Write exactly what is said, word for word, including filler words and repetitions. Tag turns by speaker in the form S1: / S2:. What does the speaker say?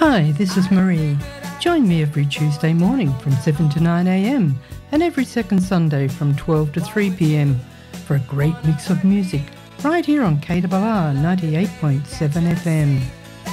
S1: Hi, this is Marie. Join me every Tuesday morning from seven to nine a m and every second Sunday from twelve to three p m for a great mix of music right here on K R R ninety-eight point seven F M.